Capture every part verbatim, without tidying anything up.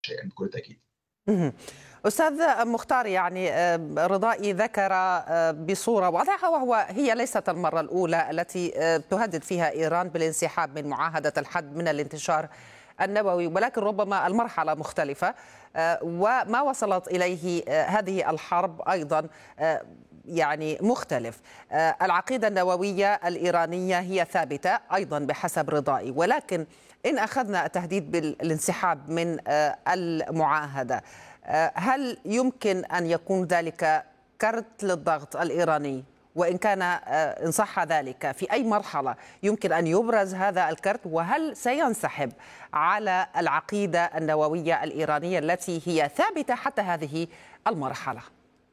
شيئا بكل تأكيد. مهم. أستاذ مختار، يعني آه، رضائي ذكر آه، بصورة واضحة، وهو هي ليست المرة الأولى التي آه، تهدد فيها إيران بالانسحاب من معاهدة الحد من الانتشار النووي، ولكن ربما المرحلة مختلفة. آه، وما وصلت إليه آه، هذه الحرب أيضا آه، يعني مختلف. آه، العقيدة النووية الإيرانية هي ثابتة أيضا بحسب رضائي، ولكن إن أخذنا التهديد بالانسحاب من آه، المعاهدة، آه، هل يمكن أن يكون ذلك كرت للضغط الإيراني؟ وإن كان آه، إن صح ذلك، في أي مرحلة يمكن أن يبرز هذا الكرت؟ وهل سينسحب على العقيدة النووية الإيرانية التي هي ثابتة حتى هذه المرحلة؟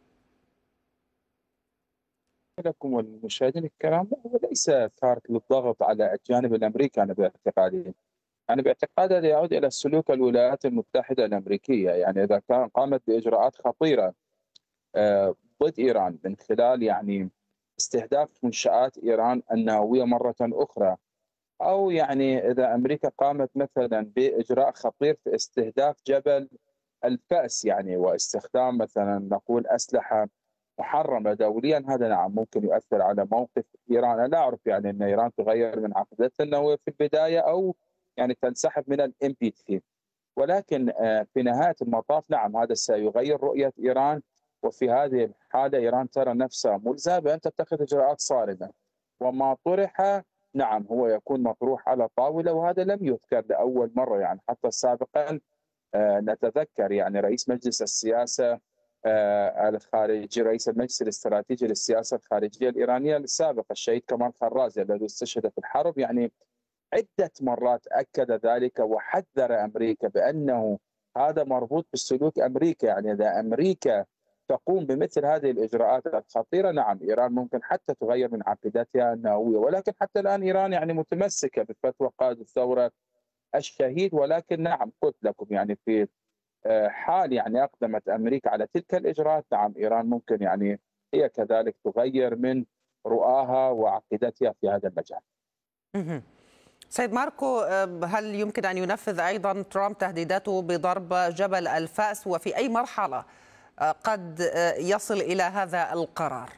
لكم والمشاهدين الكرام، هو ليس كارت للضغط على الجانب الامريكي. انا باعتقادي انا باعتقادي هذا يعود الى سلوك الولايات المتحده الامريكيه. يعني اذا كان قامت باجراءات خطيره آه، ضد ايران من خلال يعني استهداف منشآت ايران النوويه مره اخرى، او يعني اذا امريكا قامت مثلا باجراء خطير في استهداف جبل الفأس، يعني واستخدام مثلا نقول اسلحه محرمه دوليا، هذا نعم ممكن يؤثر على موقف ايران. انا لا اعرف يعني ان ايران تغير من عقيدتها النوويه في البدايه او يعني تنسحب من الام بي ثلاثة، ولكن آه، في نهايه المطاف نعم هذا سيغير رؤيه ايران. وفي هذه الحاله ايران ترى نفسها ملزمه بان تتخذ اجراءات صارمه، وما طرح نعم هو يكون مطروح على طاوله، وهذا لم يذكر لاول مره. يعني حتى سابقا آه، نتذكر يعني رئيس مجلس السياسه آه، الخارجي، رئيس المجلس الاستراتيجي للسياسه الخارجيه الايرانيه السابق الشهيد كمال خرازي الذي استشهد في الحرب، يعني عده مرات اكد ذلك وحذر امريكا بانه هذا مربوط بالسلوك امريكا. يعني اذا امريكا تقوم بمثل هذه الاجراءات الخطيره، نعم ايران ممكن حتى تغير من عقيدتها النوويه. ولكن حتى الان ايران يعني متمسكه بفتوى قائد الثوره الشهيد. ولكن نعم قلت لكم يعني في حال يعني أقدمت أمريكا على تلك الإجراءات، نعم إيران ممكن يعني هي كذلك تغير من رؤاها وعقيدتها في هذا المجال. مهم. سيد ماركو، آه، هل يمكن أن ينفذ أيضا ترامب تهديداته بضرب جبل الفأس؟ وفي أي مرحلة آه، قد آه، يصل إلى هذا القرار؟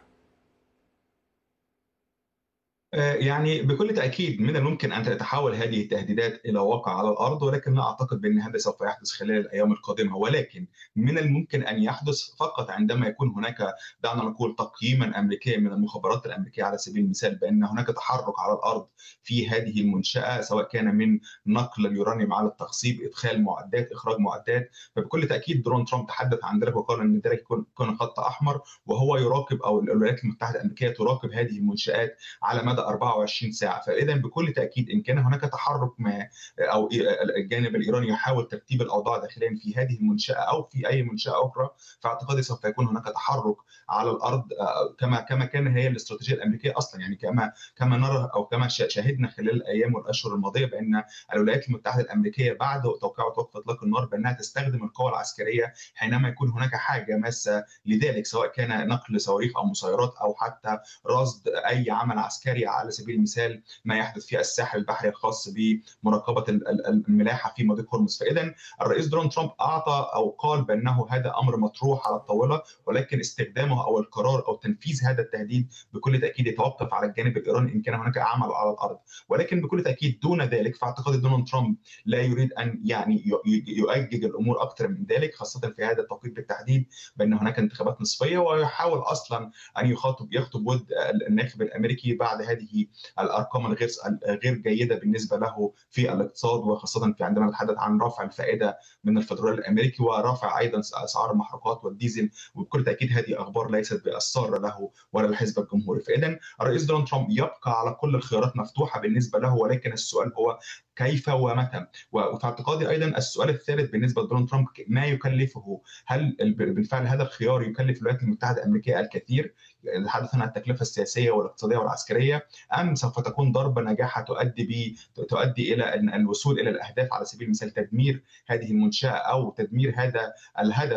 يعني بكل تأكيد من الممكن أن تتحول هذه التهديدات إلى واقع على الأرض، ولكن لا أعتقد بأن هذا سوف يحدث خلال الأيام القادمة. ولكن من الممكن أن يحدث فقط عندما يكون هناك، دعنا نقول، تقييما أمريكيا من المخابرات الأمريكية على سبيل المثال بأن هناك تحرك على الأرض في هذه المنشأة، سواء كان من نقل اليورانيوم على التخصيب، إدخال معدات، إخراج معدات. فبكل تأكيد دونالد ترامب تحدث عن ذلك وقال أن ذلك يكون خط أحمر، وهو يراقب، أو الولايات المتحدة الأمريكية تراقب هذه المنشآت على مدى أربعة وعشرين ساعة. فإذا بكل تأكيد إن كان هناك تحرك ما، أو الجانب الإيراني يحاول ترتيب الأوضاع داخليا في هذه المنشأة أو في أي منشأة أخرى، فاعتقادي سوف يكون هناك تحرك على الأرض، كما كما كان هي الاستراتيجية الأمريكية أصلا. يعني كما كما نرى أو كما شاهدنا خلال الأيام والأشهر الماضية بأن الولايات المتحدة الأمريكية بعد توقيع وقف إطلاق النار بأنها تستخدم القوى العسكرية حينما يكون هناك حاجة ماسة لذلك، سواء كان نقل صواريخ أو مسيرات أو حتى رصد أي عمل عسكري، على سبيل المثال ما يحدث في الساحل البحري الخاص بمراقبه الملاحه في مضيق هرمز. فاذا الرئيس دونالد ترامب اعطى او قال بانه هذا امر مطروح على الطاوله، ولكن استخدامه او القرار او تنفيذ هذا التهديد بكل تاكيد يتوقف على الجانب الايراني ان كان هناك عمل على الارض. ولكن بكل تاكيد دون ذلك فاعتقد دونالد ترامب لا يريد ان يعني يؤجج الامور اكثر من ذلك، خاصه في هذا التوقيت بالتحديد بان هناك انتخابات نصفيه، ويحاول اصلا ان يخاطب يخطب ود الناخب الامريكي بعد هذه الارقام الغير غير جيده بالنسبه له في الاقتصاد، وخاصه في عندما نتحدث عن رفع الفائده من الفدرالي الامريكي ورفع ايضا اسعار المحروقات والديزل. وبكل تاكيد هذه اخبار ليست بالساره له ولا الحزب الجمهوري. فاذا الرئيس دونالد ترامب يبقى على كل الخيارات مفتوحه بالنسبه له، ولكن السؤال هو كيف ومتى. وفي اعتقادي ايضا السؤال الثالث بالنسبه لدونالد ترامب ما يكلفه. هل بالفعل هذا الخيار يكلف الولايات المتحده الامريكيه الكثير، نتحدث عن التكلفه السياسيه والاقتصاديه والعسكريه، ام سوف تكون ضربه ناجحه تؤدي ب تؤدي الى الوصول الى الاهداف، على سبيل المثال تدمير هذه المنشاه او تدمير هذا الهدف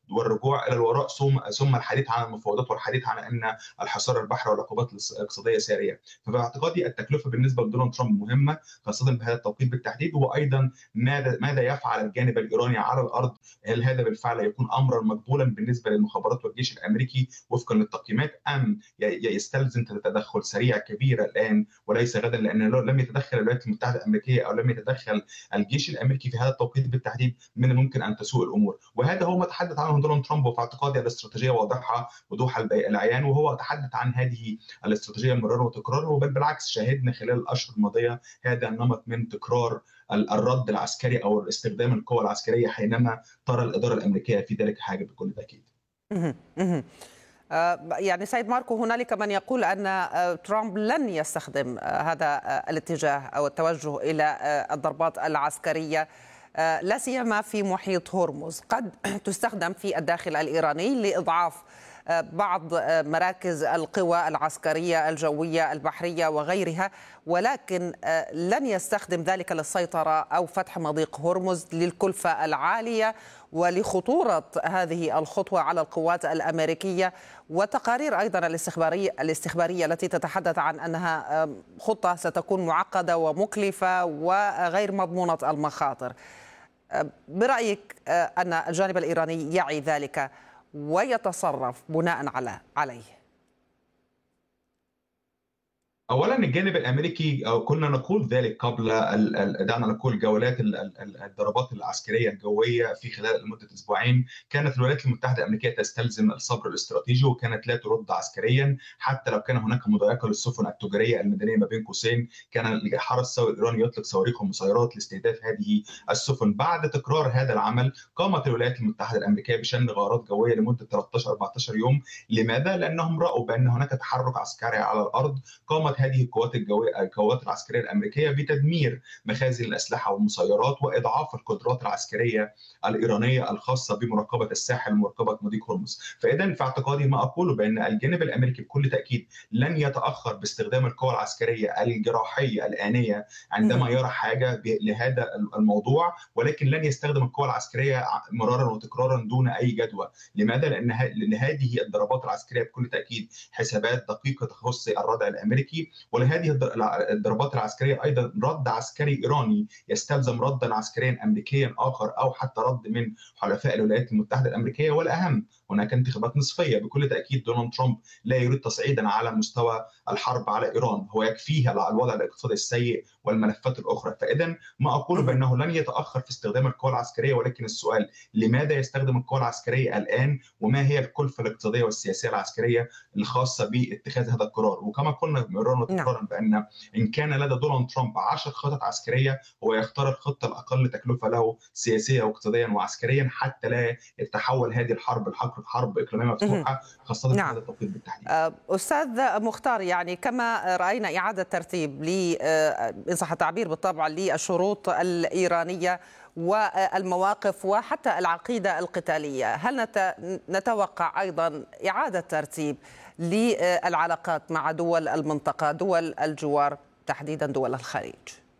والرجوع الى الوراء ثم ثم الحديث عن المفاوضات والحديث عن ان الحصار البحري والعقوبات الاقتصاديه ساريه. فباعتقادي التكلفه بالنسبه لدونالد ترامب مهمه خاصه بهذا التوقيت بالتحديد، وايضا ماذا ماذا يفعل الجانب الايراني على الارض. هل هذا بالفعل يكون امرا مقبولا بالنسبه للمخابرات والجيش الامريكي وفقا للتقييمات، ام يستلزم تدخل سريع كبير الان وليس غدا؟ لان لم يتدخل الولايات المتحده الامريكيه او لم يتدخل الجيش الامريكي في هذا التوقيت بالتحديد من الممكن ان تسوء الامور. وهذا هو ما تحدث عنه دونالد ترامب، وفي اعتقادي الاستراتيجيه واضحه وضوح العيان، وهو تحدث عن هذه الاستراتيجيه مرارا وتكرارا. وبل بالعكس شاهدنا خلال الاشهر الماضيه هذا النمط من تكرار الرد العسكري او استخدام القوى العسكريه حينما ترى الاداره الامريكيه في ذلك حاجه بكل تاكيد. يعني سيد ماركو، هنالك من يقول أن ترامب لن يستخدم هذا الاتجاه أو التوجه إلى الضربات العسكرية لا سيما في محيط هرمز، قد تستخدم في الداخل الإيراني لإضعاف بعض مراكز القوى العسكرية الجوية البحرية وغيرها، ولكن لن يستخدم ذلك للسيطرة أو فتح مضيق هرمز للكلفة العالية ولخطورة هذه الخطوة على القوات الأمريكية، وتقارير أيضا الاستخبارية الاستخبارية التي تتحدث عن أنها خطة ستكون معقدة ومكلفة وغير مضمونة المخاطر. برأيك أن الجانب الإيراني يعي ذلك ويتصرف بناء على عليه؟ اولا الجانب الامريكي أو كنا نقول ذلك قبل دعنا نقول جولات الضربات العسكريه الجويه في خلال لمده اسبوعين، كانت الولايات المتحده الامريكيه تستلزم الصبر الاستراتيجي وكانت لا ترد عسكريا حتى لو كان هناك مضايقه للسفن التجاريه المدنيه ما بين قوسين. كان الحرس الثوري الايراني يطلق صواريخ ومسيرات لاستهداف هذه السفن. بعد تكرار هذا العمل قامت الولايات المتحده الامريكيه بشن غارات جويه لمده ثلاثة عشر أربعة عشر يوم. لماذا؟ لانهم راوا بان هناك تحرك عسكري على الارض. قامت هذه القوات الجويه القوات العسكريه الامريكيه بتدمير مخازن الاسلحه والمسيرات واضعاف القدرات العسكريه الايرانيه الخاصه بمراقبه الساحل ومراقبه مضيق هرمز. فاذا في اعتقادي ما اقوله بان الجانب الامريكي بكل تاكيد لن يتاخر باستخدام القوى العسكريه الجراحيه الانيه عندما يرى حاجه لهذا الموضوع، ولكن لن يستخدم القوى العسكريه مرارا وتكرارا دون اي جدوى. لماذا؟ لان لهذه الضربات العسكريه بكل تاكيد حسابات دقيقه تخص الردع الامريكي، ولهذه الضربات العسكريه ايضا رد عسكري ايراني يستلزم ردا عسكريا امريكيا اخر او حتى رد من حلفاء الولايات المتحده الامريكيه. والاهم هناك انتخابات نصفيه. بكل تاكيد دونالد ترامب لا يريد تصعيدا على مستوى الحرب على ايران، هو يكفيه الوضع الاقتصادي السيء والملفات الاخرى. فاذا ما اقوله بانه لن يتاخر في استخدام القوى العسكريه، ولكن السؤال لماذا يستخدم القوى العسكريه الان وما هي الكلفه الاقتصاديه والسياسيه العسكريه الخاصه باتخاذ هذا القرار. وكما قلنا مرارا وتكرارا بان ان كان لدى دونالد ترامب عشر خطط عسكريه هو يختار الخطه الاقل تكلفه له سياسيا واقتصاديا وعسكريا حتى لا يتحول هذه الحرب الحرب حرب اقليميه مفتوحه خاصه في هذا التوقيت بالتحديد. استاذ مختار، يعني كما راينا اعاده ترتيب ل ان صح التعبير بالطبع للشروط الايرانيه والمواقف وحتى العقيده القتاليه، هل نتوقع ايضا اعاده ترتيب للعلاقات مع دول المنطقه، دول الجوار تحديدا دول الخليج؟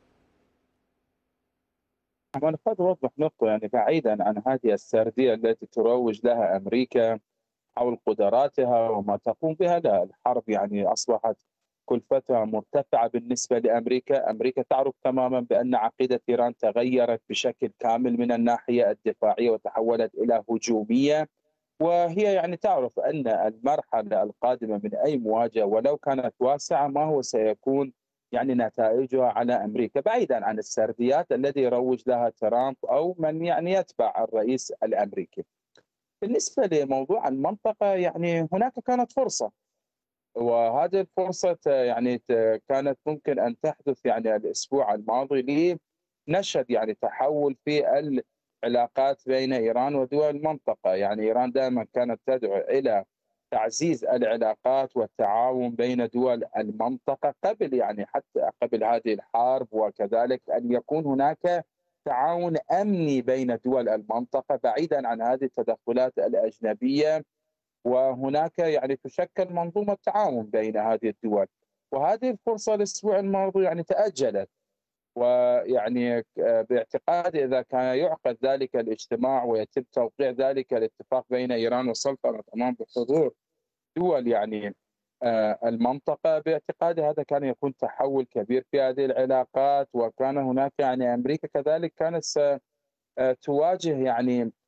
أنا قد أوضح نقطة، يعني بعيدا عن هذه السردية التي تروج لها أمريكا حول قدراتها وما تقوم بها، لا، الحرب يعني أصبحت كلفتها مرتفعة بالنسبة لأمريكا. أمريكا تعرف تماما بأن عقيدة إيران تغيرت بشكل كامل من الناحية الدفاعية وتحولت إلى هجومية، وهي يعني تعرف أن المرحلة القادمة من أي مواجهة ولو كانت واسعة ما هو سيكون يعني نتائجها على أمريكا، بعيدا عن السرديات التي يروج لها ترامب أو من يعني يتبع الرئيس الأمريكي. بالنسبة لموضوع المنطقة، يعني هناك كانت فرصة، وهذه الفرصة يعني كانت ممكن أن تحدث يعني الأسبوع الماضي لنشهد يعني تحول في العلاقات بين إيران ودول المنطقة. يعني إيران دائما كانت تدعو إلى تعزيز العلاقات والتعاون بين دول المنطقة قبل يعني حتى قبل هذه الحرب، وكذلك أن يكون هناك تعاون أمني بين دول المنطقة بعيدا عن هذه التدخلات الأجنبية، وهناك يعني تشكل منظومة تعاون بين هذه الدول. وهذه الفرصة الأسبوع الماضي يعني تأجلت، ويعني باعتقادي إذا كان يعقد ذلك الاجتماع ويتم توقيع ذلك الاتفاق بين إيران والسلطنة عمان بحضور دول يعني المنطقة، باعتقادي هذا كان يكون تحول كبير في هذه العلاقات. وكان هناك يعني أمريكا كذلك كانت ستواجه يعني